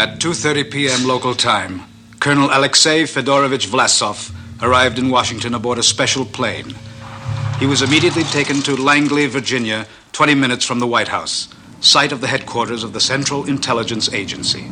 At 2:30 p.m. local time, Colonel Alexei Fedorovich Vlasov arrived in Washington aboard a special plane. He was immediately taken to Langley, Virginia, 20 minutes from the White House, site of the headquarters of the Central Intelligence Agency.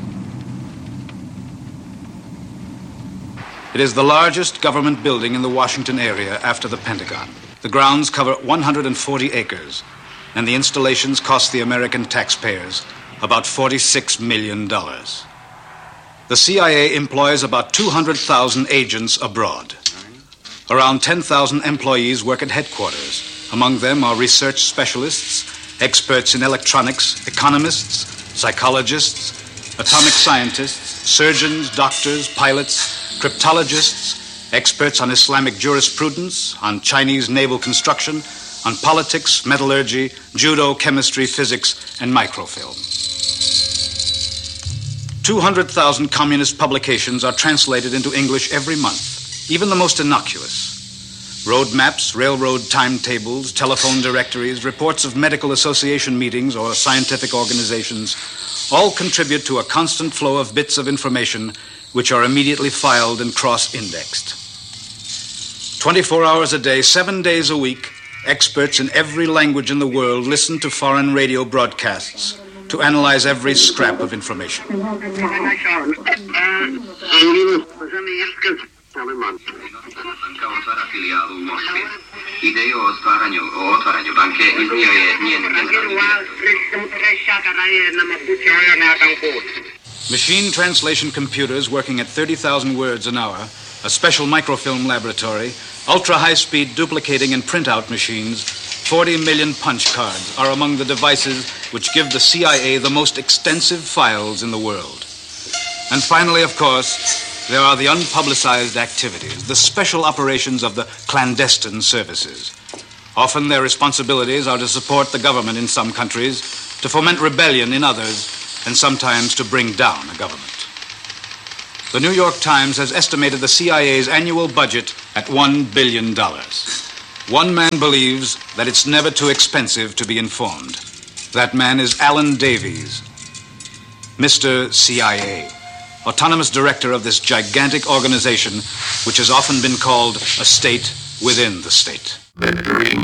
It is the largest government building in the Washington area after the Pentagon. The grounds cover 140 acres, and the installations cost the American taxpayers about $46 million. The CIA employs about 200,000 agents abroad. Around 10,000 employees work at headquarters. Among them are research specialists, experts in electronics, economists, psychologists, atomic scientists, surgeons, doctors, pilots, cryptologists, experts on Islamic jurisprudence, on Chinese naval construction, on politics, metallurgy, judo, chemistry, physics, and microfilm. 200,000 communist publications are translated into English every month, even the most innocuous. Road maps, railroad timetables, telephone directories, reports of medical association meetings or scientific organizations all contribute to a constant flow of bits of information which are immediately filed and cross-indexed. 24 hours a day, 7 days a week, experts in every language in the world listen to foreign radio broadcasts to analyze every scrap of information. Machine translation computers working at 30,000 words an hour, a special microfilm laboratory, ultra-high-speed duplicating and printout machines, 40 million punch cards are among the devices which give the CIA the most extensive files in the world. And finally, of course, there are the unpublicized activities, the special operations of the clandestine services. Often their responsibilities are to support the government in some countries, to foment rebellion in others, and sometimes to bring down a government. The New York Times has estimated the CIA's annual budget at $1 billion. One man believes that it's never too expensive to be informed. That man is Alan Davies, Mr. CIA, autonomous director of this gigantic organization, which has often been called a state within the state.